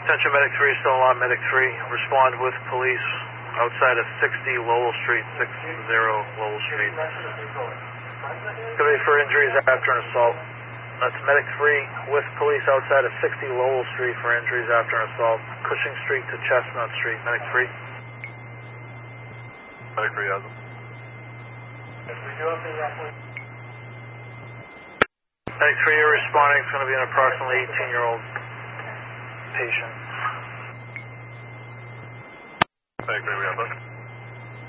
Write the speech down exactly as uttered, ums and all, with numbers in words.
Attention medic three, still on medic three. Respond with police outside of sixty Lowell Street, sixty Lowell Street. Could be for injuries after an assault. That's medic three with police outside of sixty Lowell Street for injuries after an assault. Cushing Street to Chestnut Street, medic three. Medic three has him. Medic three, you're responding. It's going to be an approximately eighteen year old patient. Medic three, we have him.